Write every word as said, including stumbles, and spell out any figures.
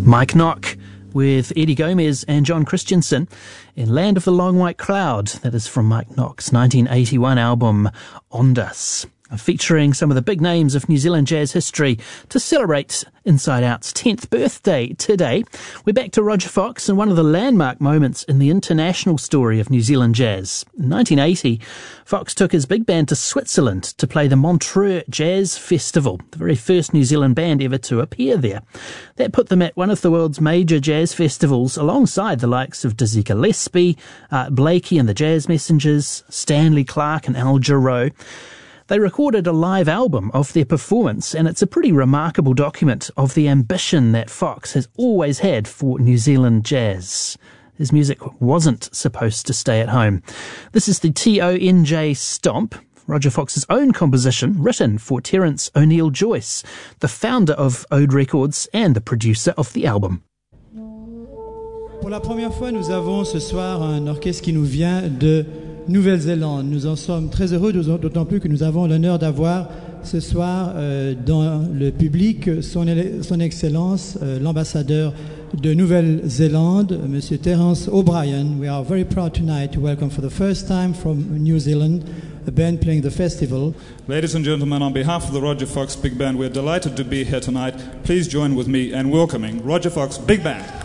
Mike Knock with Eddie Gomez and John Christensen in Land of the Long White Cloud. That is from Mike Knock's nineteen eighty-one album Ondas, featuring some of the big names of New Zealand jazz history to celebrate Inside Out's tenth birthday today. We're back to Roger Fox and one of the landmark moments in the international story of New Zealand jazz. In nineteen eighty, Fox took his big band to Switzerland to play the Montreux Jazz Festival, the very first New Zealand band ever to appear there. That put them at one of the world's major jazz festivals alongside the likes of Dizzy Gillespie, Art Blakey and the Jazz Messengers, Stanley Clarke and Al Jarreau. They recorded a live album of their performance, and it's a pretty remarkable document of the ambition that Fox has always had for New Zealand jazz. His music wasn't supposed to stay at home. This is the T O N J Stomp, Roger Fox's own composition, written for Terence O'Neill Joyce, the founder of Ode Records and the producer of the album. Pour la première fois, nous avons ce soir un orchestre qui nous vient de Nouvelle-Zélande. Nous en sommes très heureux, d'autant plus que nous avons l'honneur d'avoir ce soir euh, dans le public son, son Excellence, euh, l'ambassadeur de Nouvelle-Zélande, Monsieur Terence O'Brien. We are very proud tonight to welcome for the first time from New Zealand a band playing the festival. Ladies and gentlemen, on behalf of the Roger Fox Big Band, we're delighted to be here tonight. Please join with me in welcoming Roger Fox Big Band.